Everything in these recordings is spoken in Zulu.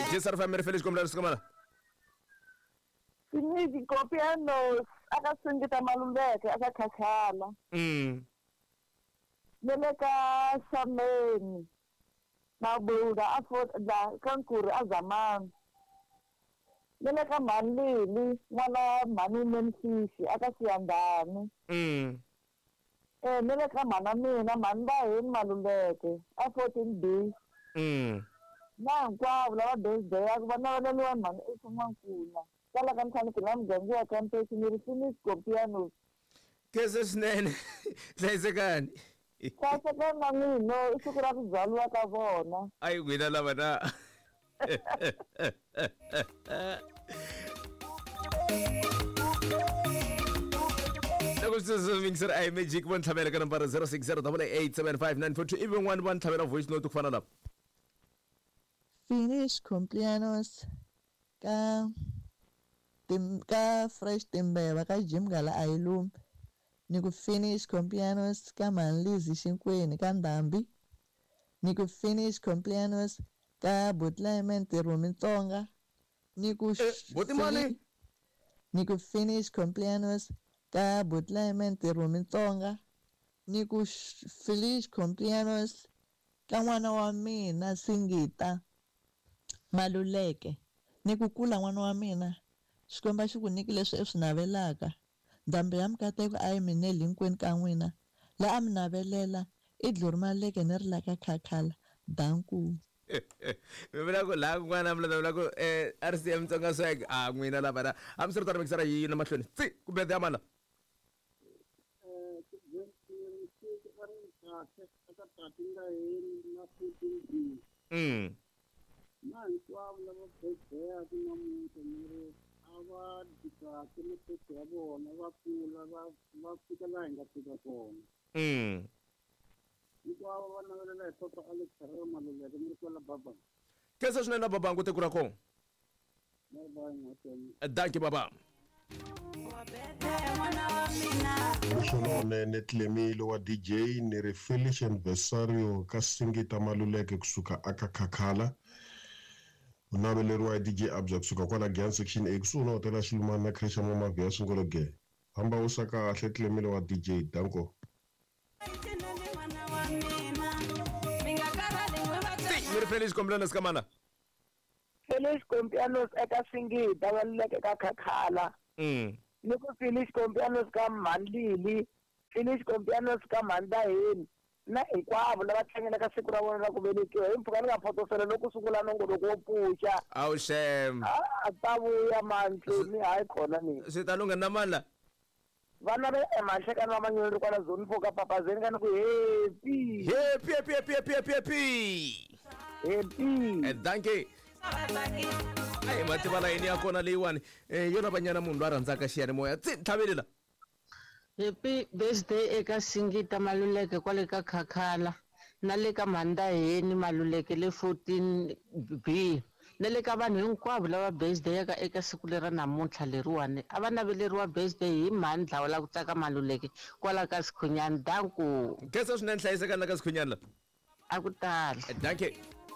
Jesar family feliz cumpleaños kamana. Sinidi kopiano akasingita maluleke akakhakhala. Neleka Shameni Mabuda afo la kankuri azamani. Neleka Manlili nala mani menfishi akasiyandani. Neleka mana mina manda hin maluleke afo tindi. Na kwa la birthday akubana wale mani esumankula. Kala kansani kilam gangi akante sinirifini kopiano. Kese sinene. Hlayisekani. Kase kana ngino isukura kuzalwa ka vona. Ayi gwina lava na. Mixer I magic one tabela number 0608875942 even one tabela voice note kufana lapho. Finish cumpleaños ka fresh timbeva ka Jim Gala Ailum. Ni ku finish cumpleaños ka Manlizi Shinkwini ka Ndambi. Ni ku finish cumpleaños ka Butlayment Rumintonga. Ni ku finish cumpleaños ka Butlayment Rumintonga. Ni ku finish cumpleaños ka n'wana wa mina Singita Maluleke. Ni ku kula n'wana wa mina. Xikwembu xi ku nyiki leswi swi navelaka. Ndhambi ya mikateko a yi mineli hinkwenu ka n'wina. La a mi navelela I Dluri Maluleke ni ri la ka khakhala. Danku. Mimina ku la kun'wana mla ku RCM Tsonga swag n'wina lava na hambiswiritano mikisara yi na mahlweni tsi ku bede ya mana. Ava dika kene pete ya bona va kula va fika la hinga fika kona. Iko ava va navelela toto Alex Herrera Maluleke mi kwala baba. Kesa swinene baba ngute ku ra kona. Danke baba. Ushonone Netlemilo wa DJ ni refelish anniversario ka Singita Maluleke kusuka aka khakhala. Unaveleriwa DJ Abza kusuka kwala Gyan section 8 kusuka hotela Shilumana na Krisha Mama Vya Sungolo Ge. Hamba usaka Netlemilo wa DJ danko. Mire feliz cumpleaños kamana. Feliz cumpleaños eka Singita Maluleke ka khakhala. Niko feliz cumpleaños ka Manlili. Feliz cumpleaños ka Mandahin. Na hinkwavo lava tlangelaka siku ra vona ra ku velekiwa hi mpfhuka ni nga photosela loko sungula nongoloko wo pfuxa Awu shem. Ta vuya manhlweni hayi khona mina swi ta lunga na mani la vana va emanhlekani va manyoni ri kwala zoni mpfhuka papazeni ka ni ku happy danke ayi mativala yini ya kona leyiwani yona banyana munhu loyi a rhandzaka xiyanimoya tsi tlhavelela. Happy birthday eka Singita Maluleke kwale ka khakhala na le ka Mandaheni Maluleke le 14B na le ka vanhu hinkwavo lava birthday eka siku lera namuntlha leriwani a va naveleriwa birthday hi mhani Dlawula ku tsaka Maluleke kwala ka Sikhunyani danku. Kesa swinene hlayisekani la ka Sikhunyani la. A ku tala. Danke.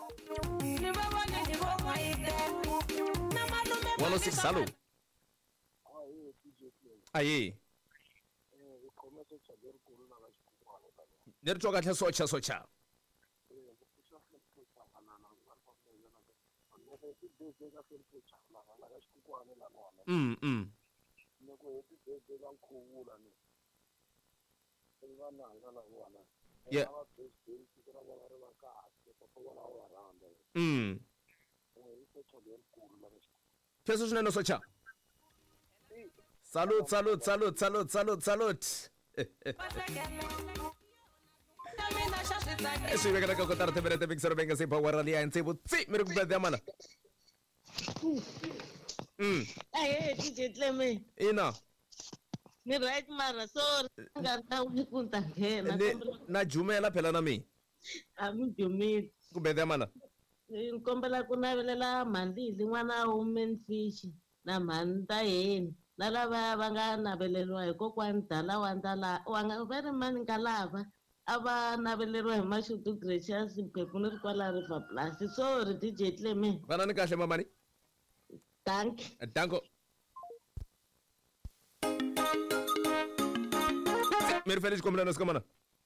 106 hallo. Aye. Neri tsoka tlhe socha. Yeah. Kesa swinene socha. Salute. Swi vekela ka kotara temerete mixer venga se power ali a ntsevo tsi mi ri ku bede mana. DJ Cleme. Ina. Ni right mara sorry ngata ukunta ngena. Na jumela phela na mi. Ami jumela. Ku bede mana. Ngikombela ku navelela Mandlili n'wana Women Fish na Mandaheni. Na lava va nga naveleriwa hi kokwani Dala wa Ndala va ri mani nga lava a va naveleriwa hi Mashudu Gracious phephu ni ri kwala River Plus. Sorry DJ Cleme. Vana ni kahle mamani. Danko. Mir feliz cumpleaños kamana.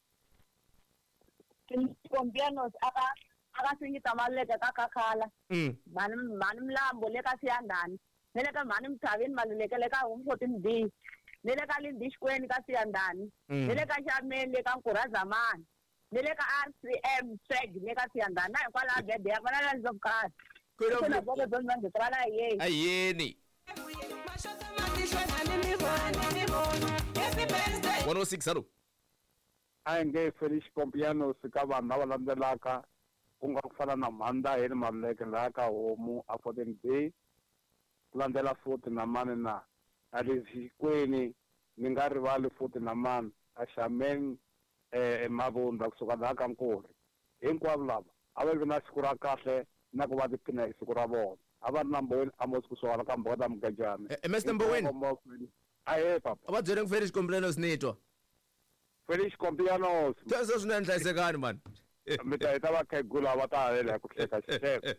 Kompianos akasingita maluleke kakakhala. Manimlambo lekasiyandani. Neleka manimthaveni maluleke leka 14B. Neleka lindishkweni kasiyandani. Neleka shameni leka nkurazamani. Neleka RCM swag leka siyandani. Nayo kwala bebe yakwana nzokati. Kuna boke zonke ngiqala yini. Ayeni. 106 hello. Nge Feliz cumpleaños ka vanhu lava landzelaka ku nga ku fana na Mhandaheni Maluleke laha ka homu a 14B ku landzela futhi na mani na Alizikweni ni nga rivali futhi na mani a Shameni Mabunda kusuka laha ka Nkuri. Hinkwavo lava a va vi na siku ra kahle na ku va tiphina hi siku ra vona. A va ri na Mboweni Amos kusuka ka Mbota Mugajana. Mr. Mboweni. Aye papa. Va byele Feliz cumpleaños nitwa. Feliz cumpleaños. Tesa swinene hlayisekani man. Mi ta hita vakhegula va ta havela hi ku hleka xixevo.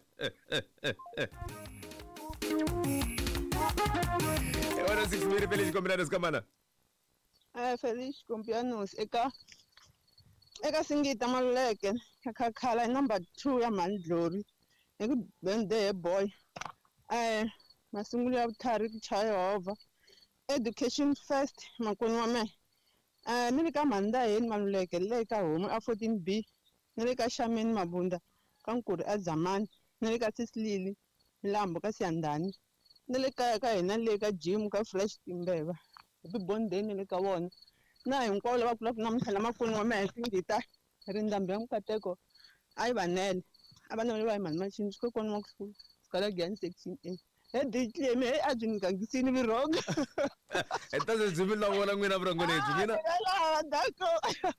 Ora 6 miri feliz cumpleaños kamana. Feliz cumpleaños eka Singita Maluleke kakhala number 2 ya Mandlori. Eku bende boy. Masungulo ya vuthari ku chaya over. Education first makoni wa me. Ni le ka Mhandaheni Maluleke le ka homu a 14B. Ni le ka Shameni Mabunda ka Nkuri a Zamani. Ni le ka Sisilili Mlambo ka Siyandani. Ni le ka hina le ka Jim ka Fresh Timbeva. Bibondeni le ka wona. Na hinkwavo lava kulaka namuntlha la makoni wa me Singita rindambi ya Mukateko a yi vanele. A va navele va hi mali machini swi kokwana wa ku sikala Giyani section A. Ditleme a byi nyika ngisini virongo. Enta se byi la wona n'wina vurhongoni lebyi mina. Dako.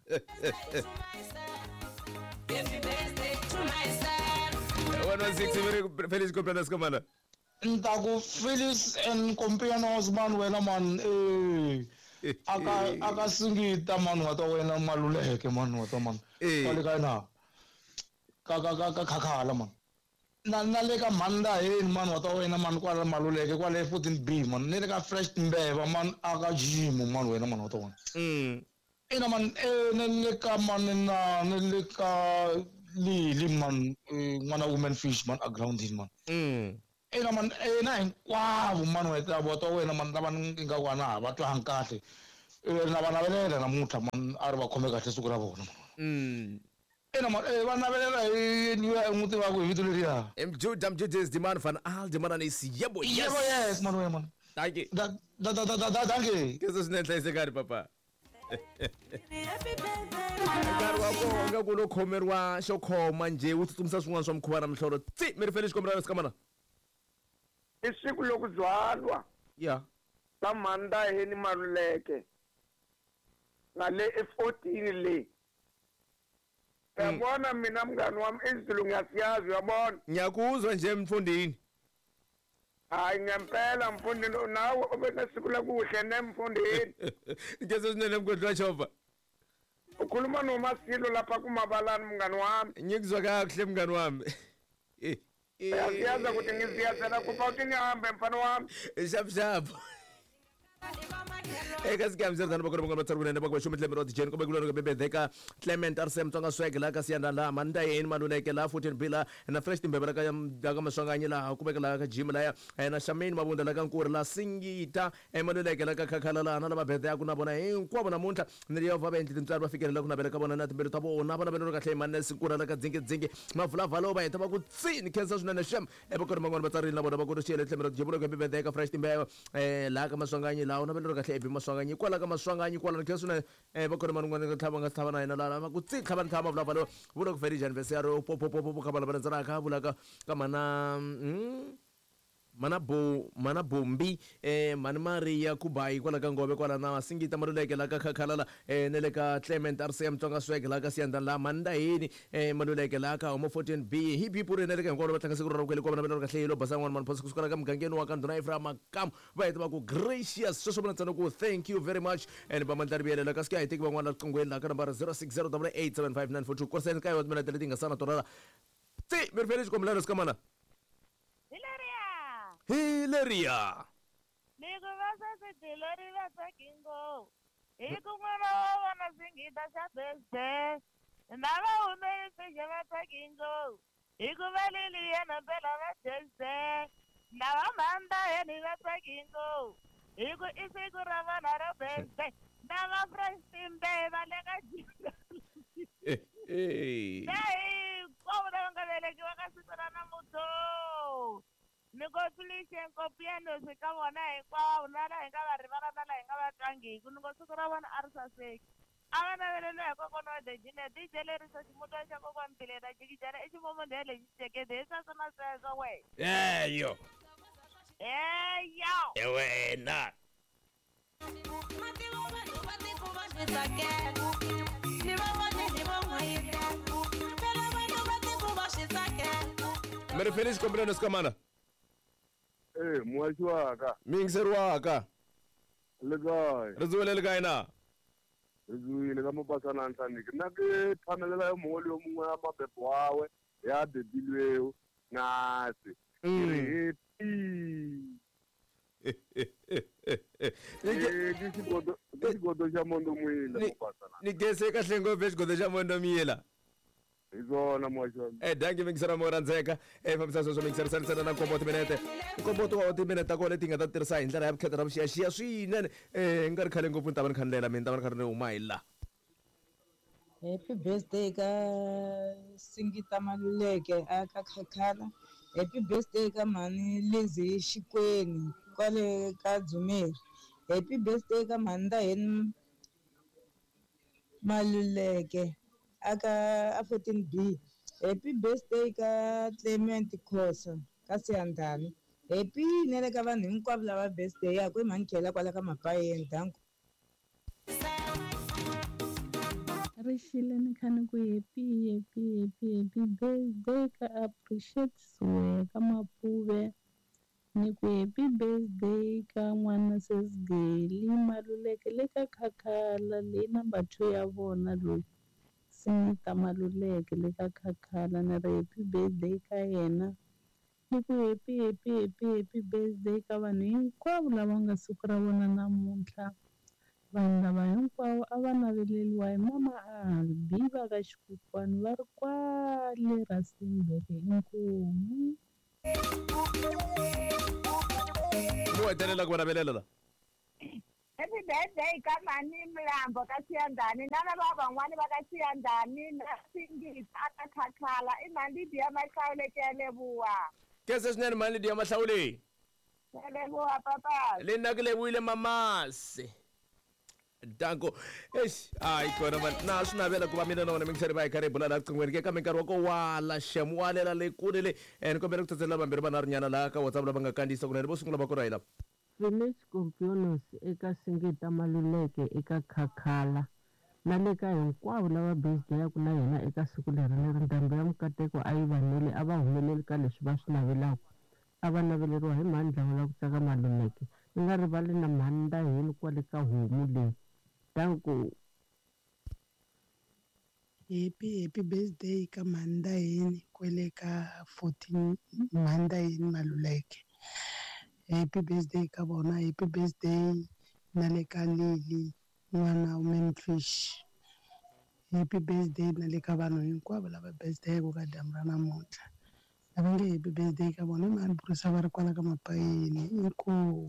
Wana 6 miri feliz cumpleaños kamana. Ntaku Feliz and cumpleaños man wena man aka Singita man wa to wena Maluleke man wa to man. Kale ka na. Ka khakhala man. Na le ka Mhandaheni man wa to wena man kwala Maluleke kwale 14B man. Ne le ka Fresh Timbeva man aka Jim man wena man wa to wena. Ina man ne le ka man na ne le ka li man ngwana woman fish man a grounding man. Ina man na hinkwavo man weta vo to wena man lava nga wana va twanga kahle na va navelela namuntlha man a ri va khome kahle siku ra vona man. Ina man va navelela hi n'wi tivaka hi vito leriya Judges demand van al demand is yebo yes man wena man. Danke. Danke. Kesa swinene hlayisekani papa. Nkarhi wa kona ku lo khomeriwa xo khoma nje wu tsutsumisa swin'wana swa mukhuva na mihloro tsi mi ri feliz cumpleaños kamana. I siku loku byalwa Ya. ka Mhandaheni Maluleke na le e14 le. Yabona mina mngani wami izulu ngiyasiyazi yabona. Ngiyakuzwa nje mfundini. Hayi ngempela mfundini nawe obenesiko lakuhle nemfundini. Kesa swinene mgodlwa chova. Ukhuluma noMasilo lapha kuMabalani mngani wami. Ngikuzwa kahle mngani wami. Siyaza ukuthi ngiziyazela kupha ukuthi ngihambe mfana wami. Shap. Eka sikamzana bakona bakona batsarunene bakwa shume Clement Odjeni kobe kulona bebedeka Clement RCM Tsonga swag la ka siyanda la Mhandaheni Maluleke la 14B la na Fresh Timbeva ka maswanganye la kubeka la ka Jim la na Shameni Mabunda la ka Nkuri la Singita Maluleke la ka khakhala la na la mabedha ku na bona hinkwavo namuntlha ni yo va bendli tintswari va fikelela ku navela ka bona na timbelo ta vona vana venona kahle manne sikura la ka dzinge mavhulavhalo va heta va ku tsini khensa swinene shem bakona man'wana vatsarile na vona va ku xiyele Clement Odjeni ka bebedeka Fresh Timbeva la ka maswanganye la na venona kahle maswanganyi kwala ka maswanganyi kwala ni khesuna bakona man'wana ka tlhava nga tlhava na yena la va ku tsi tlhava ni tlhava vulavalo vula ku feliz anniversary popo ka bana bana tsara ka vula ka mana mana bombi mani Maria Kubai kwala ka ngobe kwala na Singita Maluleke la ka khakhalala nele ka Clement RCM Tsonga Swag la ka sianda la manda yini Maluleke la ka mo 14B hi people nele ka ngolo batlanga sekuru kwele kwa bana ka hlelo basangwana man phose kusukala ka mgangeni wa ka ndona ifra makam ba ita ba ku gracious so so bana ku thank you very much and ba mandari bele la ka sky take ba ngwana qongweni la ka number 0608875942 kwa sen ka yo mina tele dinga sana torala tsi mir feliz komlano skamana Hilaria. Nigo vas a ser Hilary vas a kingo. Iko mwana wana Singita chabeste. Nava ume se llama kingo. Iko valili yana bela vacheste. Nava manda yani vas a kingo. Iko isi kurava nara beste. Nava prestimbe valega jinga. Hey, kwa wana vele kiwa kasitana na muto. Niko Felician Kompianos ka bona kwa unana nga ba rivara na nga ba twangi kungo sukura wana arsase abana velelo ya kokono de jine di jeleri so simuto cha ko kwampile da jigi jara echi momo de le cheke de sa sana sa we yo ewe na Mere feliz cumpleaños kamana. Mwashi waka. Mingseru waka. Legai. Rezuele legai na. Rezuile kama pasana nsanike. Nake thamelela yo mongoli yo mongwe ya mapepo wawe ya bebilweo ngase. Kisigodo cha mondo mwila kupasana. Nigese kahle ngophe isigodo cha mondo mwila. Izona mwashona. Danke mingisera moranzeka. Famisa so mingisera sana na komboto minete. Komboto wa minete ko letinga ta tirsa indara ya khedra bshia shia swinene ngari khale ngopfu ntaban khanlela mina ntaban kharne umayila. Happy birthday ka Singita Maluleke aka khakhala. Happy birthday ka mani Lizzy Shikweni kwale ka Dzumeri. Happy birthday ka Manda Hen Maluleke aka 14B. Happy birthday ka Clement Khosa ka Siandani. Happy nele ka vanhu hinkwavo lava birthday yakwe mankhela kwala ka Mapayeni danku. Rishileni khani ku happy birthday ka appreciate swe ka Mapuve ni ku happy birthday ka n'wana Sesgeli Maluleke le ka khakhala le number 2 ya vona loyi Singita Maluleke le ka khakhala na happy birthday ka yena ni ku happy birthday ka vanhu hinkwavo lava nga siku ra vona namuntlha vanhu lava hinkwavo a va naveleliwa hi mama Albi va ka Xikokwani va ri kwale Rustenburg inkomu Mo hetelela ku navelela la. Happy birthday ka mani Mlambo ka Siandani na lava van'wani va ka Siandani na Singita aka khakhala I mali dia mahlawuleke ya lebuwa. Kese swinene mali dia mahlawuleki. Lebuwa papa. Le nna ke lebohile mamase. Danko ai kona man na swi navela ku va mina na vona mingiseri va hi karhi hi bula laha riqinghweni ke ka minkarhi wa ko wala xemuwalela le kule le ni kombela ku tsatsela vambirhi va na rinyana laha ka WhatsApp lava nga kandziyisa kunene vo sungula va ku ra hi lava Felix Kompianos eka Singita Maluleke eka khakhala na le ka hinkwavo lava birthday na yena eka siku leri ndhambi ya mukateko a yi vanele a va humeleli ka leswi va swi navelaka a va naveleriwa hi mhani Dlawula ku tsaka Maluleke ni nga rivali na Manda Hen kwale ka homu leyi danko. Happy birthday ka Manda Hen kwele ka 14 Manda Hen Maluleke. Happy birthday ka bona, happy birthday na le ka Lily n'wana Memfish. Happy birthday na le ka vanhu hinkwavo lava birthday ku ka dyambu ra namuntlha. Lava nge happy birthday ka vona mani burisa va ri kwala ka Mapayeni inkomu.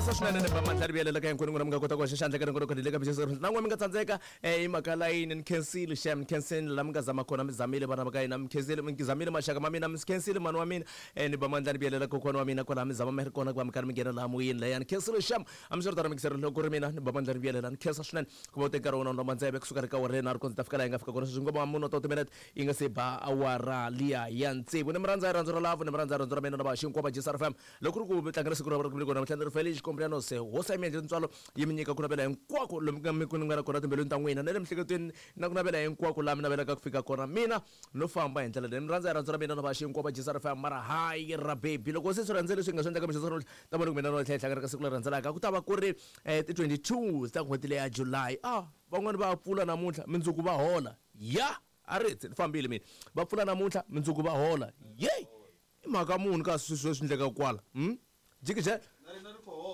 nkhensa swinene ni vamandla ri vyelela ka hinkwenu n'wina mi nga kota ku hoxa xandla ka rinkono khonile ka bixa nan'we mi nga tsandzeka hi mhaka layini ni khensile shem ni khensile la mi nga zama khona mi zamile vana va ka hina mi zamile maxaka ma mina mi khensile mani wa mina ni vamandla ni vyelela kokwana wa mina kwalaha mi zama mi ri kona ku va mi karhi mi nghena laha moyeni leya ni khensile shem a mi swi ri tani mikiseri loko ri mina ni vamandla ni vyelela ni khensa swinene ku va u teka nkarhi wona wa mandzeve kusuka ri ka warena a ri konzi ta fika laha hi nga fika kona sweswi ngoma muno ta timinete yi nga se ba awara liya ya ntsevu ni mi rhandza hi rhandzu ra lavu ni mi rhandza hi rhandzu ra mina na va xinkwa va gsr fm loko ri ku tlangela siku ra vona kumile kona mihlandleri Feliz Comprianos hosa imendle ntswalo yi mi nyika ku navela hinkwako lomu ka mi ku nga na kona timbilwini ta n'wina na le mihleketweni na ku navela hinkwako laha mi navelaka ku fika kona mina no famba hi ndlela leyi mi rhandza hi rhandzu ra mina na va xinkwa va gsr fm mara hayi ra baby loko se swi rhandze leswi hi nga swi endlaka mixo ta vona ku mina no tlhela hlangana ka siku leri rhandzelaka ku ta va ku ri ti 22 ta n'hweti leyi ya July van'wani va pfula namuntlha mindzuku va hola ya a riti ni fambile mina va pfula namuntlha mindzuku va hola yeyi i mhaka munhu ka swi swi endleka kwala jikije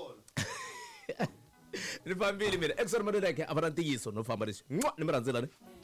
ni fambile mina exor madodeke a va na ntiyiso no famba leswi ni mi rhandzelani